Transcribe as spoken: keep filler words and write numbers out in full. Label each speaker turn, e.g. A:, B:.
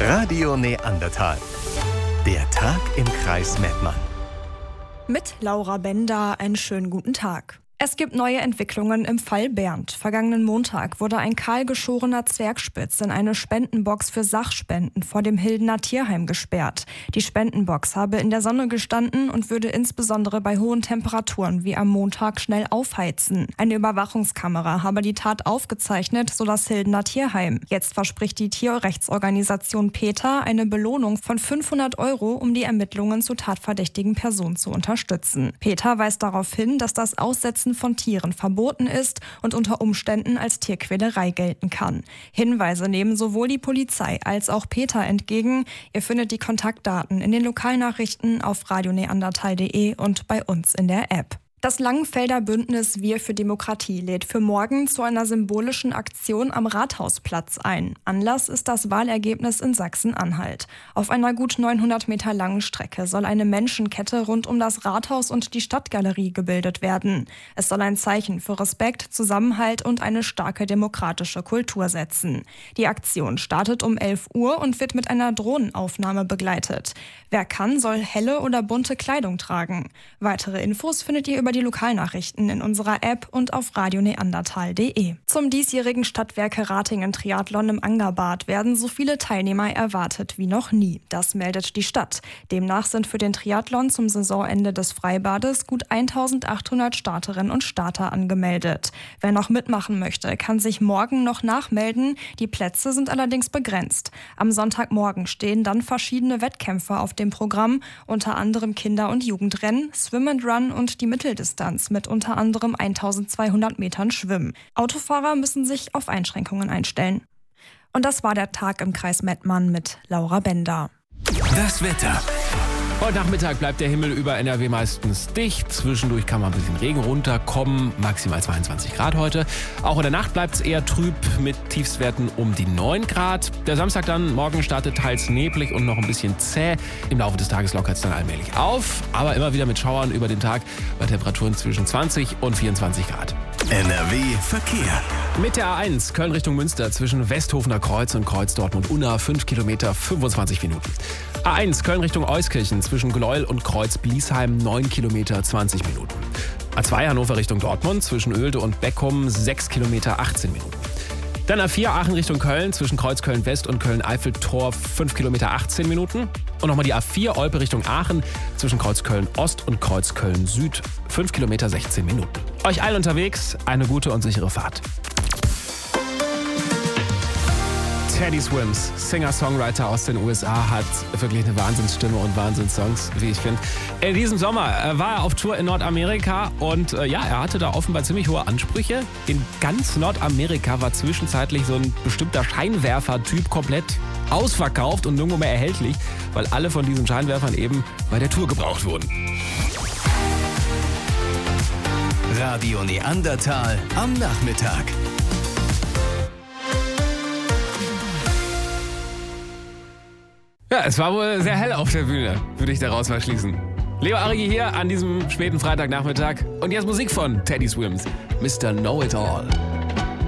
A: Radio Neandertal. Der Tag im Kreis Mettmann.
B: Mit Laura Bender einen schönen guten Tag. Es gibt neue Entwicklungen im Fall Bernd. Vergangenen Montag wurde ein kahlgeschorener Zwergspitz in eine Spendenbox für Sachspenden vor dem Hildener Tierheim gesperrt. Die Spendenbox habe in der Sonne gestanden und würde insbesondere bei hohen Temperaturen wie am Montag schnell aufheizen. Eine Überwachungskamera habe die Tat aufgezeichnet, so das Hildener Tierheim. Jetzt verspricht die Tierrechtsorganisation PETA eine Belohnung von fünfhundert Euro, um die Ermittlungen zu tatverdächtigen Personen zu unterstützen. PETA weist darauf hin, dass das Aussetzen von Tieren verboten ist und unter Umständen als Tierquälerei gelten kann. Hinweise nehmen sowohl die Polizei als auch PETA entgegen. Ihr findet die Kontaktdaten in den Lokalnachrichten auf radio neandertal punkt de und bei uns in der App. Das Langenfelder Bündnis Wir für Demokratie lädt für morgen zu einer symbolischen Aktion am Rathausplatz ein. Anlass ist das Wahlergebnis in Sachsen-Anhalt. Auf einer gut neunhundert Meter langen Strecke soll eine Menschenkette rund um das Rathaus und die Stadtgalerie gebildet werden. Es soll ein Zeichen für Respekt, Zusammenhalt und eine starke demokratische Kultur setzen. Die Aktion startet um elf Uhr und wird mit einer Drohnenaufnahme begleitet. Wer kann, soll helle oder bunte Kleidung tragen. Weitere Infos findet ihr über die Lokalnachrichten in unserer App und auf radio neandertal punkt de. Zum diesjährigen Stadtwerke Ratingen Triathlon im Angerbad werden so viele Teilnehmer erwartet wie noch nie. Das meldet die Stadt. Demnach sind für den Triathlon zum Saisonende des Freibades gut eintausendachthundert Starterinnen und Starter angemeldet. Wer noch mitmachen möchte, kann sich morgen noch nachmelden. Die Plätze sind allerdings begrenzt. Am Sonntagmorgen stehen dann verschiedene Wettkämpfe auf dem Programm, unter anderem Kinder- und Jugendrennen, Swim and Run und die Mitteldistanz mit unter anderem eintausendzweihundert Metern Schwimmen. Autofahrer müssen sich auf Einschränkungen einstellen. Und das war der Tag im Kreis Mettmann mit Laura Bender.
A: Das Wetter.
C: Heute Nachmittag bleibt der Himmel über N R W meistens dicht. Zwischendurch kann mal ein bisschen Regen runterkommen. Maximal zweiundzwanzig Grad heute. Auch in der Nacht bleibt es eher trüb mit Tiefstwerten um die neun Grad. Der Samstag dann, morgen startet teils neblig und noch ein bisschen zäh. Im Laufe des Tages lockert es dann allmählich auf. Aber immer wieder mit Schauern über den Tag bei Temperaturen zwischen zwanzig und vierundzwanzig Grad.
A: N R W Verkehr.
C: Mit der A eins Köln Richtung Münster zwischen Westhofener Kreuz und Kreuz Dortmund-Unna fünf Kilometer, fünfundzwanzig Minuten. A eins Köln Richtung Euskirchen zwischen Gleuel und Kreuz Bliesheim neun Kilometer, zwanzig Minuten. A zwei Hannover Richtung Dortmund zwischen Oelde und Beckum sechs Kilometer, achtzehn Minuten. Dann A vier Aachen Richtung Köln zwischen Kreuz Köln-West und Köln-Eiffeltor fünf Kilometer, achtzehn Minuten. Und nochmal die A vier Olpe Richtung Aachen zwischen Kreuz Köln-Ost und Kreuz Köln-Süd fünf Kilometer, sechzehn Minuten. Euch allen unterwegs eine gute und sichere Fahrt. Teddy Swims, Singer-Songwriter aus den U S A, hat wirklich eine Wahnsinnsstimme und Wahnsinnssongs, wie ich finde. In diesem Sommer äh, war er auf Tour in Nordamerika und äh, ja, er hatte da offenbar ziemlich hohe Ansprüche. In ganz Nordamerika war zwischenzeitlich so ein bestimmter Scheinwerfer-Typ komplett ausverkauft und nirgendwo mehr erhältlich, weil alle von diesen Scheinwerfern eben bei der Tour gebraucht wurden.
A: Radio Neandertal am Nachmittag.
C: Ja, es war wohl sehr hell auf der Bühne, würde ich daraus mal schließen. Leo Arigi hier an diesem späten Freitagnachmittag. Und jetzt Musik von Teddy Swims, Mister Know-It-All.